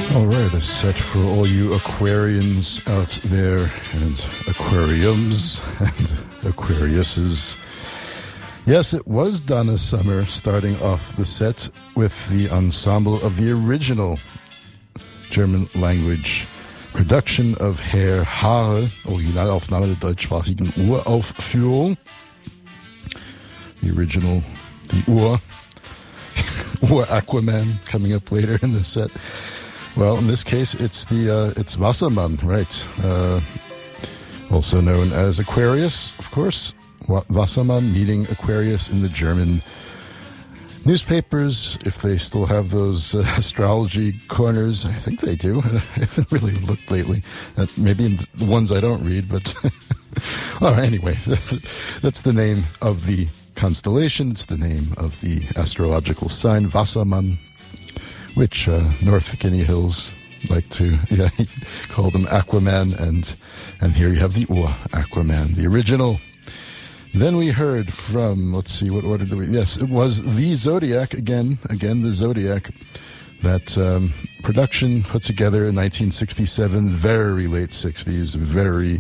All right, a set for all you Aquarians out there, and aquariums and Aquariuses. Yes, it was Donna Summer starting off the set with the ensemble of the original German language production of Herr Haare, Originalaufnahme der deutschsprachigen Uraufführung. The original, the Ur Aquaman coming up later in the set. Well, in this case, it's Wassermann, right? Also known as Aquarius, of course. Wassermann meeting Aquarius in the German newspapers, if they still have those astrology corners. I think they do. I haven't really looked lately. Maybe in the ones I don't read, but anyway, that's the name of the constellation. It's the name of the astrological sign, Wassermann, which North Guinea Hills like to call them Aquaman, and here you have the Ur Aquaman, the original. Then we heard from, let's see, what order did we? Yes, it was the Zodiac, again the Zodiac, that production put together in 1967, very late 60s, very...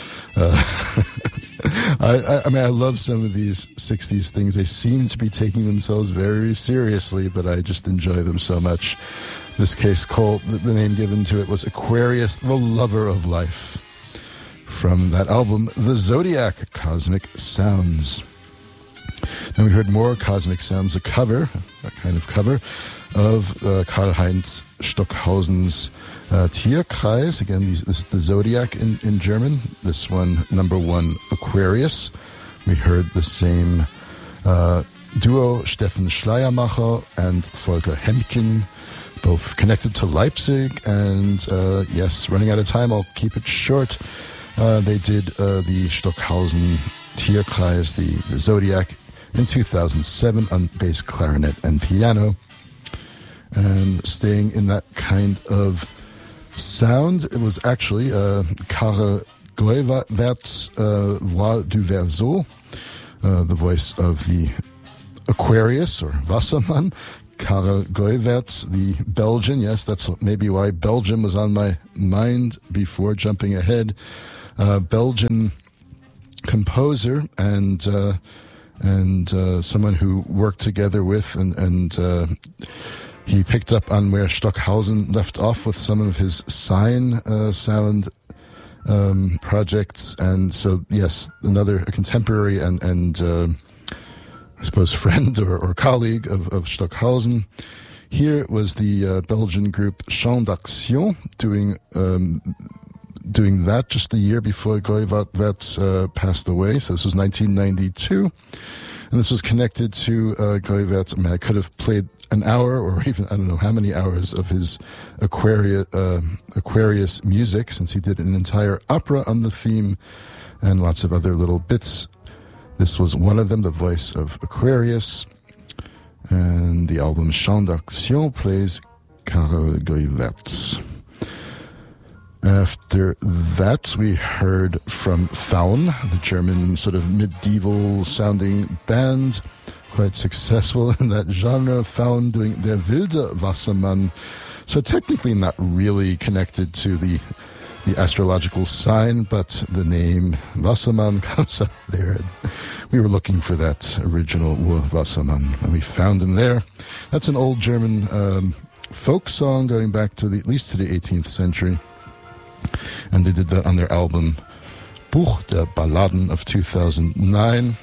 I mean, I love some of these 60s things. They seem to be taking themselves very seriously, but I just enjoy them so much. This case called, the name given to it was Aquarius, the Lover of Life. From that album, The Zodiac, Cosmic Sounds. Then we heard more Cosmic Sounds, a kind of cover of Karl-Heinz Stockhausen's Tierkreis. Again, this is the Zodiac in German. This one, number one, Aquarius. We heard the same duo, Steffen Schleiermacher and Volker Hemken, both connected to Leipzig. And yes, running out of time, I'll keep it short. They did the Stockhausen Tierkreis, the Zodiac, in 2007 on bass, clarinet, and piano. And staying in that kind of sound, it was actually Karel Goeyvaerts' Voix du Verseau, the voice of the Aquarius, or Wassermann. Karel Goeyvaerts, the Belgian. Yes, that's maybe why Belgium was on my mind before jumping ahead. Belgian composer and someone who worked together with and he picked up on where Stockhausen left off with some of his sign sound projects, and so yes, a contemporary and I suppose friend or colleague of Stockhausen. Here it was the Belgian group Chant d'Action doing that just a year before Goeyvaerts passed away. So this was 1992. And this was connected to Goeyvaerts. I mean, I could have played an hour or even, I don't know how many hours of his Aquarius music, since he did an entire opera on the theme and lots of other little bits. This was one of them, the voice of Aquarius. And the album Chant d'Action plays Karel Goeyvaerts. After that, we heard from Faun, the German sort of medieval-sounding band, quite successful in that genre. Faun doing Der Wilde Wassermann, so technically not really connected to the astrological sign, but the name Wassermann comes up there. We were looking for that original Wassermann, and we found him there. That's an old German folk song going back to at least to the 18th century. And they did that on their album Buch der Balladen of 2009.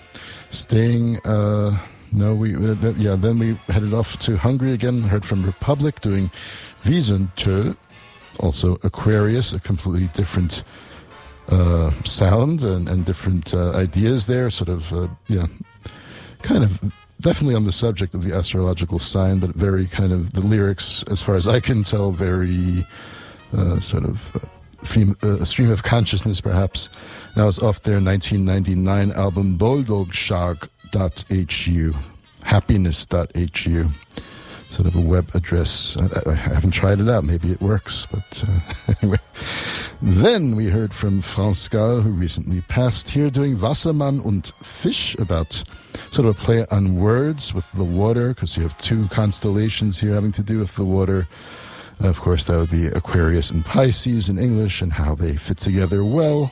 Then we headed off to Hungary again, heard from Republic doing Visuntöl, also Aquarius, a completely different sound and different ideas there, sort of, kind of definitely on the subject of the astrological sign, but very kind of the lyrics, as far as I can tell, very sort of a stream of consciousness, perhaps. Now it's off their 1999 album Boldogshark.hu, happiness.hu, sort of a web address. I haven't tried it out. Maybe it works, but anyway. Then we heard from Franz Gall, who recently passed, here doing Wassermann und Fisch, about sort of a play on words with the water, because you have two constellations here having to do with the water. Of course, that would be Aquarius and Pisces in English and how they fit together well.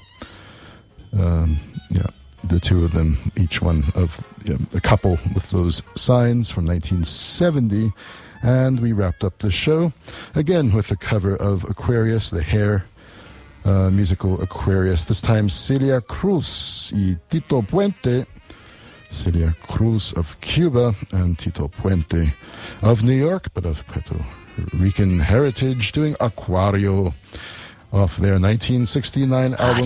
The two of them, each one of a couple with those signs from 1970. And we wrapped up the show again with the cover of Aquarius, the Hair musical Aquarius. This time Celia Cruz y Tito Puente. Celia Cruz of Cuba and Tito Puente of New York, but of Puerto Rican heritage, doing Aquario off their 1969 album.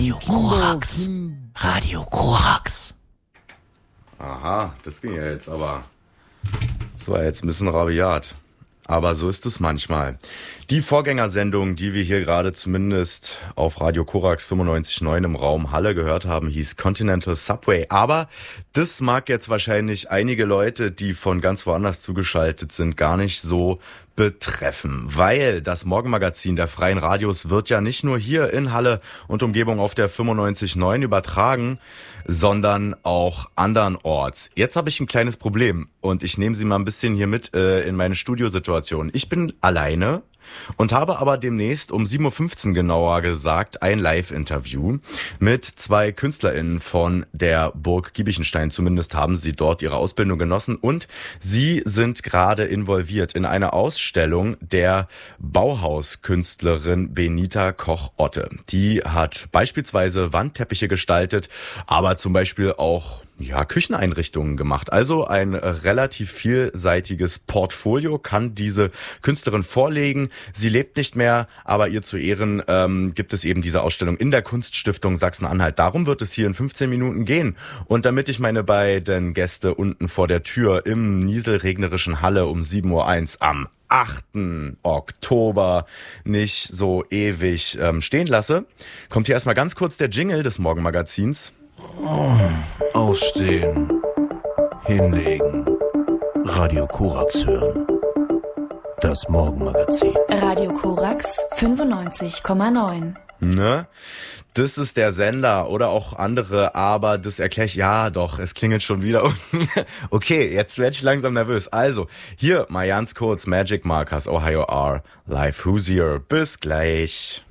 Radio Korax. Aha, das ging ja jetzt aber. Das war jetzt ein bisschen rabiat. Aber so ist es manchmal. Die Vorgängersendung, die wir hier gerade zumindest auf Radio Korax 95.9 im Raum Halle gehört haben, hieß Continental Subway. Aber das mag jetzt wahrscheinlich einige Leute, die von ganz woanders zugeschaltet sind, gar nicht so betreffen. Weil das Morgenmagazin der Freien Radios wird ja nicht nur hier in Halle und Umgebung auf der 95.9 übertragen, sondern auch andernorts. Jetzt habe ich ein kleines Problem und ich nehme Sie mal ein bisschen hier mit in meine Studiosituation. Ich bin alleine und habe aber demnächst um 7.15 Uhr genauer gesagt ein Live-Interview mit zwei KünstlerInnen von der Burg Giebichenstein. Zumindest haben sie dort ihre Ausbildung genossen und sie sind gerade involviert in eine Ausstellung der Bauhauskünstlerin Benita Koch-Otte. Die hat beispielsweise Wandteppiche gestaltet, aber zum Beispiel auch Kücheneinrichtungen gemacht. Also ein relativ vielseitiges Portfolio kann diese Künstlerin vorlegen. Sie lebt nicht mehr, aber ihr zu Ehren gibt es eben diese Ausstellung in der Kunststiftung Sachsen-Anhalt. Darum wird es hier in 15 Minuten gehen. Und damit ich meine beiden Gäste unten vor der Tür im nieselregnerischen Halle um 7.01 Uhr am 8. Oktober nicht so ewig stehen lasse, kommt hier erstmal ganz kurz der Jingle des Morgenmagazins. Aufstehen, hinlegen, Radio Korax hören. Das Morgenmagazin. Radio Korax 95,9. Ne? Das ist der Sender oder auch andere, aber das erkläre ich, ja doch, es klingelt schon wieder. Okay, jetzt werde ich langsam nervös. Also, hier mal ganz kurz Magic Markers, Ohio R, Live Hoosier. Bis gleich.